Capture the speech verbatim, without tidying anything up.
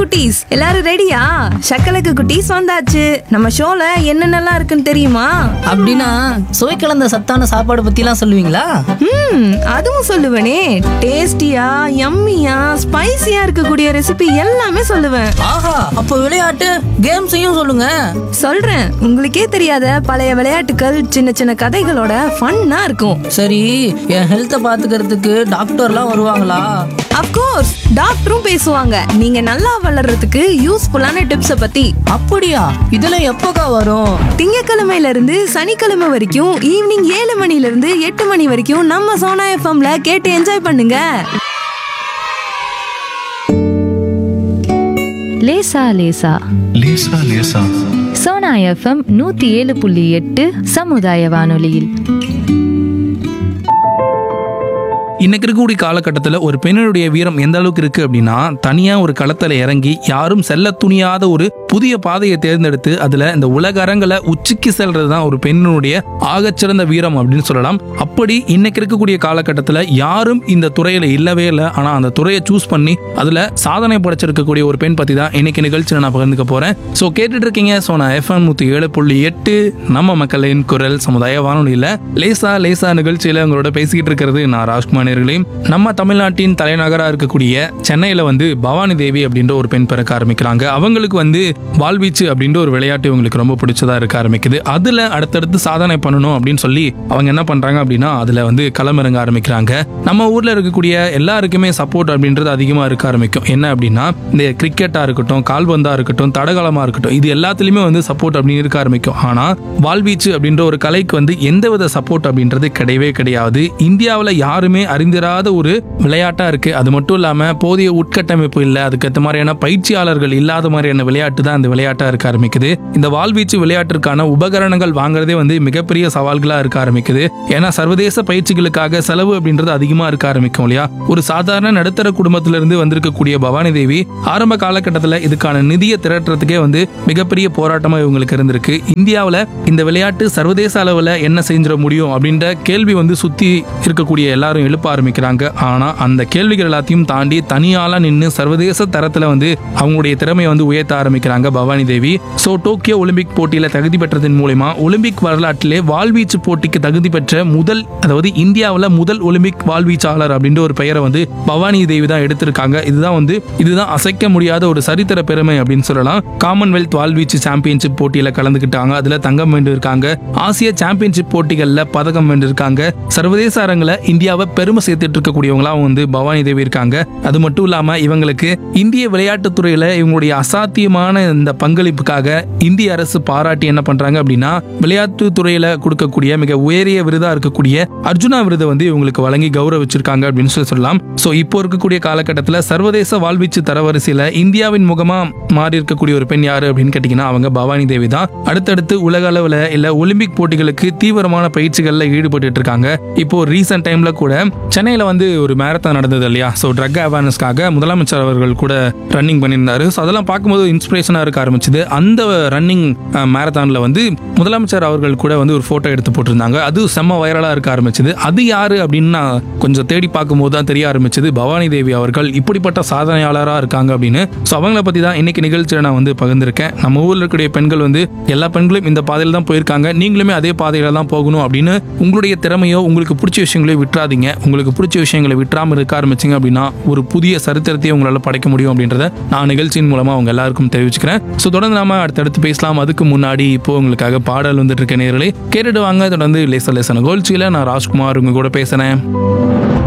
குட்டீஸ், எல்லாரும் ரெடியா? சக்கலக்கு குட்டீஸ் வந்தாச்சு. நம்ம ஷோல என்னென்னலாம் இருக்குன்னு தெரியுமா? அப்படின்னா சுவை கலந்த சத்தான சாப்பாடு பத்திலாம் சொல்லுவீங்களா? ம் அதுவும் சொல்லுவேனே. டேஸ்டியா, யம்மியா, ஸ்பைசியா இருக்கக்கூடிய ரெசிபி எல்லாமே சொல்லுவேன். ஆஹா, அப்போ விளையாட்டு கேம்ஸையும் சொல்லுங்க. சொல்றேன். உங்களுக்கே தெரியாத பழைய விளையாட்டுகள், சின்ன சின்ன கதைகளோட ஃபன்னா இருக்கும். சரி, என் ஹெல்த்தை பாத்துக்கிறதுக்கு டாக்டர்லாம் வருவாங்களா? அப்கோர்ஸ், டாக்டரும் பேசுவாங்க. நீங்க நல்லா வளர்றதுக்கு யூஸ்ஃபுல்லான டிப்ஸ பத்தி. அப்படியா? இதெல்லாம் எப்போக்கா வரும்? திங்கக்கிழமையில இருந்து சனிக்கிழமை வரைக்கும் ஈவினிங் ஏழு மணில இருந்து எட்டு மணி வரைக்கும் நம்ம சோனா எஃப்எம்ல கேட்டு என்ஜாய் பண்ணுங்க. லேசா லேசா லேசா லேசா சோனா எஃப்எம் நூத்தி ஏழு புள்ளி எட்டு சமுதாய வானொலியில். இன்னைக்கு இருக்கக்கூடிய காலகட்டத்தில் ஒரு பெண்ணுடைய வீரம் எந்த அளவுக்கு இருக்கு அப்படின்னா, தனியா ஒரு களத்துல இறங்கி யாரும் செல்ல துணியாத ஒரு புதிய பாதையை தேர்ந்தெடுத்து அதுல இந்த உலக அரங்களை உச்சிக்கு செல்றது தான் ஒரு பெண்ணுடைய ஆகச்சிறந்த வீரம் அப்படின்னு சொல்லலாம். அப்படி இன்னைக்கு இருக்கக்கூடிய காலகட்டத்தில் யாரும் இந்த துறையில இல்லவே இல்லை, ஆனா அந்த துறையை சூஸ் பண்ணி அதுல சாதனை படைச்சிருக்கக்கூடிய ஒரு பெண் பத்தி தான் இன்னைக்கு நிகழ்ச்சியில் நான் பகிர்ந்துக்க போறேன். ஸோ கேட்டுட்டு இருக்கீங்க சோனா எஃப்எம் நூத்தி ஏழு புள்ளி எட்டு நம்ம மக்களின் குரல் சமுதாய வானொலியில லேசா லேசா நிகழ்ச்சியில உங்களோட பேசிக்கிட்டு இருக்கிறது நான் ராஜ்குமார். நம்ம தமிழ்நாட்டின் தலைநகரா இருக்கக்கூடிய சென்னையில வந்து பவானி தேவி அப்படின்ற ஒரு பெண் பிறக்க ஆரம்பிக்கிறாங்க. அவங்களுக்கு வந்து வாள்வீச்சு அப்படின்ற ஒரு விளையாட்டு இவங்களுக்கு ரொம்ப பிடிச்சதா இருக்க ஆரம்பிக்குது. அதுல அடுத்தடுத்து சாதனை பண்ணணும் அப்படின்னு சொல்லி அவங்க என்ன பண்றாங்க அப்படின்னா அதுல வந்து களமிறங்க ஆரம்பிக்கிறாங்க. நம்ம ஊர்ல இருக்கக்கூடிய எல்லாருக்குமே சப்போர்ட் அப்படின்றது அதிகமா இருக்க ஆரம்பிக்கும். என்ன அப்படின்னா இந்த கிரிக்கெட்டா இருக்கட்டும், கால்பந்தா இருக்கட்டும், தடகளமா இருக்கட்டும், இது எல்லாத்துலயுமே வந்து சப்போர்ட் அப்படின்னு இருக்க ஆரம்பிக்கும். ஆனா வாள்வீச்சு அப்படின்ற ஒரு கலைக்கு வந்து எந்தவித சப்போர்ட் அப்படின்றது கிடையவே கிடையாது. இந்தியாவில் யாருமே அறிந்திராத ஒரு விளையாட்டா இருக்கு. அது மட்டும் இல்லாம போதிய உட்கட்டமைப்பு இல்ல, அதுக்கேற்ற மாதிரியான பயிற்சியாளர்கள் இல்லாத மாதிரியான விளையாட்டு தான் இந்த விளையாட்டா இருக்க ஆரம்பிக்குது. இந்த வாள்வீச்சு விளையாட்டிற்கான உபகரணங்கள் வாங்குறதே வந்து மிகப்பெரிய சவால்களா இருக்க ஆரம்பிக்குது. ஏன்னா சர்வதேச பயிற்சிகளுக்காக செலவு அப்படின்றது அதிகமா இருக்க ஆரம்பிக்கும் இல்லையா? ஒரு சாதாரண நடுத்தர குடும்பத்திலிருந்து வந்திருக்கக்கூடிய பவானி தேவி ஆரம்ப காலகட்டத்தில் இதுக்கான நிதியை திரட்டுறதுக்கே வந்து மிகப்பெரிய போராட்டமா இவங்களுக்கு இருந்திருக்கு. இந்தியாவில் இந்த விளையாட்டு சர்வதேச அளவில் என்ன செஞ்சிட முடியும் அப்படின்ற கேள்வி வந்து சுத்தி இருக்கக்கூடிய எல்லாரும் எழுப்ப ஆரம்பிக்கிறாங்க. ஆனா அந்த கேள்விகள் எல்லாத்தையும் தாண்டி தனியால நின்று சர்வதேச தரத்துல வந்து அவங்களுடைய திறமையை வந்து உயர்த்த ஆரம்பிக்கிறாங்க Bhavani Devi. So Tokyo Olympic போட்டியில தகுதி பெற்றதன் மூலமா ஒலிம்பிக் வரலாற்றிலே வாள்வீச்சு போட்டிக்கு தகுதி பெற்ற முதல், அதாவது இந்தியாவில் முதல் ஒலிம்பிக் வாள்வீச்சாளர் அப்படின்ற ஒரு பெயரை வந்து பவானி தேவி தான் எடுத்திருக்காங்க. இதுதான் வந்து இதுதான் அசைக்க முடியாத ஒரு சரித்திர பெருமை அப்படின்னு சொல்லலாம். காமன்வெல்த் வாள்வீச்சு சாம்பியன்ஷிப் போட்டியில கலந்துக்கிட்டாங்க. அதுல தங்கம் வென்றிருக்காங்க. ஆசிய சாம்பியன்ஷிப் போட்டிகள்ல பதக்கம் வென்றிருக்காங்க. சர்வதேச அரங்கில் இந்தியாவை பெருமை சேர்த்துட்டு இருக்கக்கூடியவங்களாம் வந்து பவானி தேவி இருக்காங்க. அது மட்டும் இல்லாம இவங்களுக்கு இந்திய விளையாட்டுத் துறையில இவங்களுடைய அசாத்தியமான இந்த பங்களிப்புக்காக இந்திய அரசு பாராட்டி என்ன பண்றாங்க அப்படின்னா விளையாட்டு துறையில கொடுக்கக்கூடிய மிக உயரிய விருதா இருக்கக்கூடிய அர்ஜுனா விருதை வந்து இவங்களுக்கு வழங்கி கௌரவிச்சிருக்காங்க அப்படின்னு சொல்லி சொல்லலாம். சோ இப்போ இருக்கக்கூடிய காலகட்டத்தில் சர்வதேச வாள்வீச்சு தரவரிசையில இந்தியாவின் முகமா மாறி இருக்கக்கூடிய ஒரு பெண் யாரு அப்படின்னு கேட்டீங்கன்னா அவங்க பவானி தேவி தான். அடுத்தடுத்து உலக அளவுல இல்ல ஒலிம்பிக் போட்டிகளுக்கு தீவிரமான பயிற்சிகள்ல ஈடுபட்டு இருக்காங்க. இப்போ ரீசெண்ட் டைம்ல கூட சென்னையில வந்து ஒரு மேரத்தான் நடந்தது இல்லையா? ஸோ ட்ரக் அவேர்னஸ்க்காக முதலமைச்சர் அவர்கள் கூட ரன்னிங் பண்ணியிருந்தாரு. ஸோ அதெல்லாம் பார்க்கும்போது இன்ஸ்பிரேஷனாக இருக்க ஆரம்பிச்சுது. அந்த ரன்னிங் மேரத்தானில் வந்து முதலமைச்சர் அவர்கள் கூட வந்து ஒரு ஃபோட்டோ எடுத்து போட்டிருந்தாங்க. அது செம்ம வைரலாக இருக்க ஆரம்பிச்சுது. அது யாரு அப்படின்னு நான் கொஞ்சம் தேடி பார்க்கும்போது தான் தெரிய ஆரம்பிச்சது பவானி தேவி அவர்கள் இப்படிப்பட்ட சாதனையாளராக இருக்காங்க அப்படின்னு. ஸோ அவங்கள பற்றி தான் இன்னைக்கு நிகழ்ச்சியில் நான் வந்து பகிர்ந்திருக்கேன். நம்ம ஊரில் இருக்கக்கூடிய பெண்கள் வந்து எல்லா பெண்களும் இந்த பாதையில் தான் போயிருக்காங்க, நீங்களுமே அதே பாதையில தான் போகணும் அப்படின்னு உங்களுடைய திறமையோ உங்களுக்கு பிடிச்ச விஷயங்களையோ விட்டுறாதீங்க. உங்களுக்கு பிடிச்ச விஷயங்களை விட்டுறாம இருக்க ஆரம்பிச்சிங்க அப்படின்னா ஒரு புதிய சரித்திரத்தையும் உங்களால் படைக்க முடியும் அப்படின்றத நான் நிகழ்ச்சியின் மூலமா அவங்க எல்லாருக்கும் தெரிவிச்சுக்கிறேன். ஸோ தொடர்ந்து நாம அடுத்தடுத்து பேசலாம். அதுக்கு முன்னாடி இப்போ உங்களுக்காக பாடல் வந்துட்டு இருக்க நேரலை கேட்டுட்டு வாங்க. தொடர்ந்து லேச லேசன நிகழ்ச்சியில நான் ராஜ்குமார் உங்க கூட பேசுறேன்.